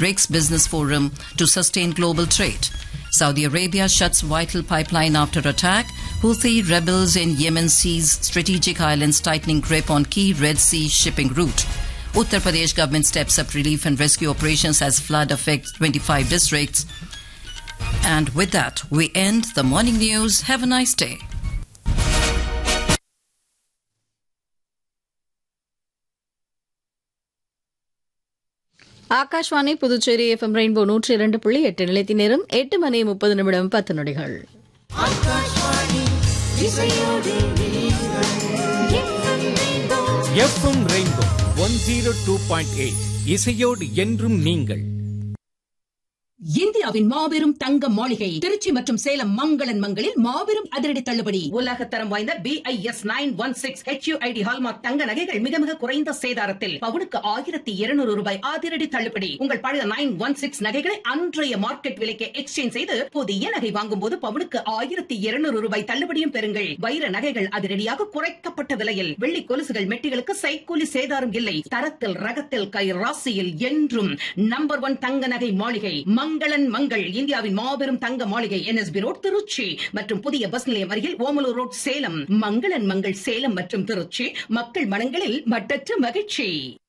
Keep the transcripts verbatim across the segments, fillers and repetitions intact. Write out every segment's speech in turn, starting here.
BRICS Business Forum to sustain global trade. Saudi Arabia shuts vital pipeline after attack. Houthi rebels in Yemen seize strategic islands, tightening grip on key Red Sea shipping route. Uttar Pradesh government steps up relief and rescue operations as flood affects twenty-five districts. And with that, we end the morning news. Have a nice day. Akashvani Puducherry FM rainbow நூற்றி இரண்டு புள்ளி எட்டு நிலையத்தின் நேரம் எட்டு மணி முப்பது நிமிடம் பத்து நொடிகள். FM rainbow one zero two point eight இசையோடு என்றும் நீங்கள். இந்தியாவின் மாபெரும் தங்க மாளிகை திருச்சி மற்றும் சேலம் மங்களன் மங்களில் மாபெரும் அதிரடி தள்ளுபடி. உலகத்தரம் வாய்ந்த B I S nine one six H you I D hallmark தங்க நகைகள் மிக மிக குறைந்த சேதாரத்தில் பவுனுக்கு ஆயிரத்தி இருநூறு ரூபாய் அதிரடி தள்ளுபடி. உங்கள் பழைய நைன் ஒன் சிக்ஸ் நகைகளை அன்றைய மார்க்கெட் விலைக்கு எக்ஸ்சேஞ்ச் செய்து புதிய நகை வாங்கும் போது பவுனுக்கு ஆயிரத்தி இருநூறு ரூபாய் தள்ளுபடியும் பெறுங்கள். வைர நகைகள் அதிரடியாக குறைக்கப்பட்ட விலையில், வெள்ளி கொலுசுகள் மெட்டிகளுக்கு சைக்கூலி சேதாரம் இல்லை. தரத்தில் ரகத்தில் கை ராசியில் என்றும் நம்பர் ஒன் தங்க நகை மாளிகை மங்களன் மங்கள். இந்தியாவின் மாபெரும் தங்க மாளிகை N S B road Trichy மற்றும் புதிய பஸ் நிலையம் அருகில் ஓமலூர் ரோட் சேலம். மங்களன் மங்கள் சேலம் மற்றும் திருச்சி, மக்கள் மனங்களில் மட்டற்ற மகிழ்ச்சி.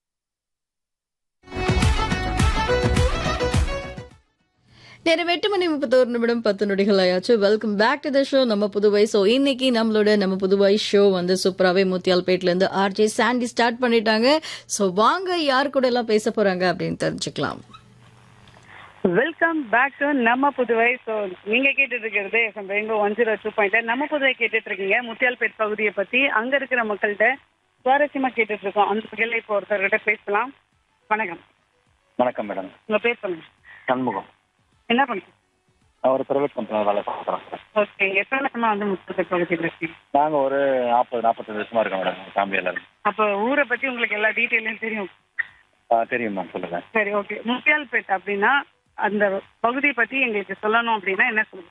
நேரம் எட்டு மணி முப்பத்தோரு நிமிடம் பத்து நொடிகள் ஆயாச்சு. Welcome back to the show நம்ம புதுவை. ஸோ இன்னைக்கு நம்மளோட நம்ம புதுவை ஷோ வந்து சூப்பராகவே முத்தியால்பேட்ல இருந்து ஆர்ஜே சாண்டி ஸ்டார்ட் பண்ணிட்டாங்க. ஸோ வாங்க யார் கூட எல்லாம் பேச போறாங்க அப்படின்னு தெரிஞ்சுக்கலாம். வெல்கம் பேக் டு நம்ம புதுவை. ஸோ நீங்க கேட்டுட்டு இருக்கிறது FM rainbow one zero two point நம்ம புதுவை கேட்டுட்டு இருக்கீங்க. முத்தியால்பேட் பகுதியை பத்தி அங்க இருக்கிற மக்கள்கிட்ட சுவாரஸ்யமா கேட்டுட்டு இருக்கோம். அந்த வகையில இப்போ ஒருத்தர்கிட்ட பேசலாம். வணக்கம். வணக்கம் மேடம். உங்க பேர் சொல்லுங்க. சண்முகம். என்ன பண்ணுங்க? நான் ஒரு பிரைவேட் கம்பெனியில் வேலை பார்க்குறேன். ஓகே. எத்தனை வருஷமா வந்து முத்தியால்பேட் பகுதியில் இருக்கீங்க? நாங்கள் ஒரு நாற்பது நாற்பத்தஞ்சு வருஷமா இருக்கோம் மேடம், ஃபேமிலி எல்லாரும். அப்போ ஊரை பத்தி உங்களுக்கு எல்லா டீட்டெயிலும் தெரியும்? தெரியும் மேம், சொல்லுங்க. சரி, ஓகே. முத்தியால்பேட் அப்படின்னா அந்த பகுதியை பத்தி எங்களுக்கு சொல்லணும் அப்படின்னா என்ன சொல்லுங்க?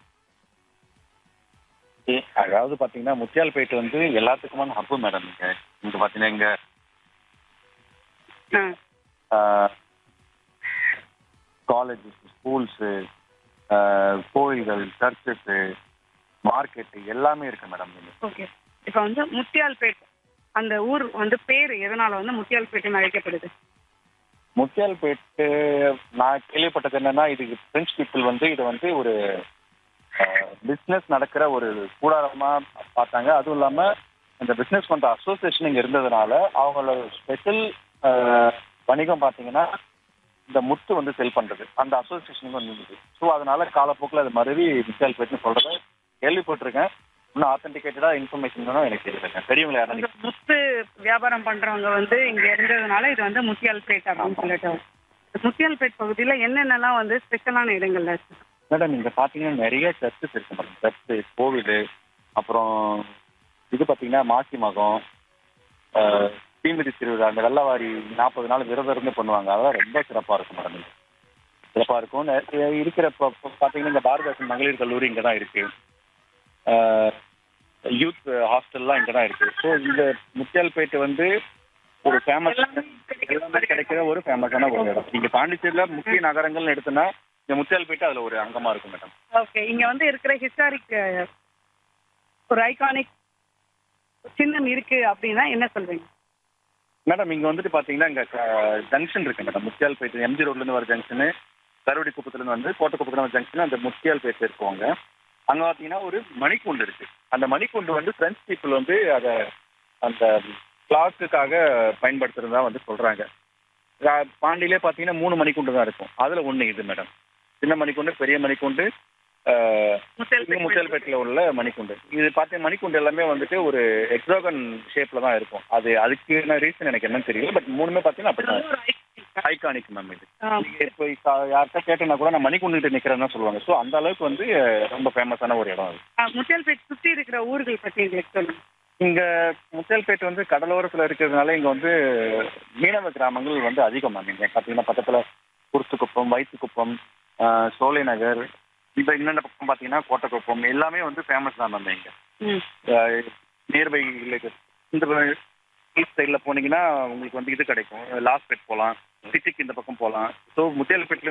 அதாவது பாத்தீங்கன்னா முத்தியால்பேட் வந்து எல்லாத்துக்குமான ஹப்பு மேடம். இங்க இங்க பாத்தீங்கன்னா இங்க காலேஜஸ், ஸ்கூல்ஸு, கோயில்கள், சர்ச்சஸ், மார்க்கெட்டு எல்லாமே இருக்கு மேடம். ஓகே. இப்போ வந்து முத்தியால்பேட் அந்த ஊர் வந்து பேர் எதனால வந்து முத்தியால்பேட்னு அழைக்கப்படுது? முத்தியால்பேட்டு நான் கேள்விப்பட்டது என்னன்னா, இதுக்கு பிரெஞ்சு பீப்புள் வந்து இதை வந்து ஒரு பிஸ்னஸ் நடக்கிற ஒரு கூடாரமா பார்த்தாங்க. அதுவும் இல்லாம இந்த பிஸ்னஸ் பண்ற அசோசியேஷன் இங்க இருந்ததுனால அவங்களோட ஸ்பெஷல் வணிகம் பார்த்தீங்கன்னா இந்த முத்து வந்து செல் பண்றது அந்த அசோசியேஷனுக்கு வந்து இருந்தது. ஸோ அதனால காலப்போக்கில் அது மறுபடி முத்தியால்பேட்னு சொல்றத கேள்விப்பட்டிருக்கேன். இன்னும் ஆத்தென்டிகேட்டடா இன்ஃபர்மேஷன் தான் எனக்கு தெரியல. பெரியவங்க யாரும் முத்து வியாபாரம் பண்றவங்க வந்து இங்க இருந்ததுனால இது வந்து முத்தியால்பேட் அப்படின்னு சொல்லிட்டு. முத்தியால்பேட் பகுதியில என்னென்னலாம் வந்து ஸ்பெஷலான இடங்கள்ல இருக்கு மேடம்? இங்க பாத்தீங்கன்னா நிறைய சர்ச்சஸ் இருக்கு மேடம். சர்ச்சு, கோவில், அப்புறம் இது பாத்தீங்கன்னா மாசி மகம், தீமிதி திருவிழா, அந்த வெள்ளவாரி நாற்பது நாள் விரதம் இருந்து பண்ணுவாங்க. அதெல்லாம் ரொம்ப சிறப்பா இருக்கும் மேடம். சிறப்பா இருக்கும். இருக்கிற பாத்தீங்கன்னா இந்த பாரதாசன் மகளிர் கல்லூரி இங்க தான் இருக்கு. யூத் ஹாஸ்டல்லாம் இங்கே தான் இருக்கு. ஸோ இந்த முத்தியால்பேட்டு வந்து ஒரு ஃபேமஸ் எல்லாமே கிடைக்கிற ஒரு ஃபேமஸான ஒரு இடம். இங்கே பாண்டிச்சேரியில் முக்கிய நகரங்கள்னு எடுத்தோன்னா இந்த முத்தியால்பேட்டு அதில் ஒரு அங்கமாக இருக்கும் மேடம். ஓகே. இங்கே வந்து இருக்கிற ஹிஸ்டாரிக் ஒரு ஐகானிக் சின்னம் இருக்கு அப்படின்னா என்ன சொல்றீங்க மேடம்? இங்கே வந்துட்டு பார்த்தீங்கன்னா இங்கே ஜங்ஷன் இருக்கு மேடம். முத்தியால்பேட்டு எம்ஜி ரோட்லேருந்து வர ஜங்ஷனு, கருவடி குப்பத்துலேருந்து வந்து கோட்டை வர ஜங்ஷன், அந்த முத்தியால்பேட்டு இருக்குவாங்க. அங்கே பார்த்தீங்கன்னா ஒரு மணிக்கூண்டு இருக்கு. அந்த மணிக்கூண்டு வந்து பிரெஞ்சு பீப்புள் வந்து அதை அந்த கிளாஸுக்காக பயன்படுத்துறதா வந்து சொல்றாங்க. பாண்டியிலே பார்த்தீங்கன்னா மூணு மணிக்கூண்டு தான் இருக்கும். அதில் ஒன்று இது மேடம். சின்ன மணிக்கூண்டு, பெரிய மணிக்கூண்டு, முத்தியால்பேட்டில் உள்ள மணிக்கூண்டு. இது பார்த்தீங்கன்னா மணிக்கூண்டு எல்லாமே வந்துட்டு ஒரு எக்ஸாகன் ஷேப்ல தான் இருக்கும். அது அதுக்கு ரீசன் எனக்கு என்னன்னு தெரியல. பட் மூணுமே பார்த்தீங்கன்னா அப்படி ஐகானிக் மேம். இது இப்போ யார்கிட்ட கேட்டேன்னா கூட நான் மணிக்கூண்டு நிக்கிறேன்னு தான் சொல்லுவாங்க. ஸோ அந்த அளவுக்கு வந்து ரொம்ப ஃபேமஸான ஒரு இடம் அது. முத்தியால்பேட் சுற்றி இருக்கிற ஊர்கள் பற்றி எங்களுக்கு சொல்லுங்க. இங்க முத்தியால்பேட் வந்து கடலோரத்தில் இருக்கிறதுனால இங்க வந்து மீனவ கிராமங்கள் வந்து அதிகம் மேம். இங்க பார்த்தீங்கன்னா பக்கத்துல குருத்துக்குப்பம், வயிற்றுக்குப்பம், சோலை நகர், இப்போ இன்னொன்று பக்கம் பார்த்தீங்கன்னா கோட்டைக்குப்பம் எல்லாமே வந்து ஃபேமஸ் தான் மேம். இங்க நியர்பை இந்த ஈஸ்ட் சைடில் போனீங்கன்னா உங்களுக்கு வந்து இது கிடைக்கும். லாஸ்ட் பெட் போகலாம், சிட்டிக்கு இந்த பக்கம் போகலாம். ஸோ முத்தியால்பேட்டில்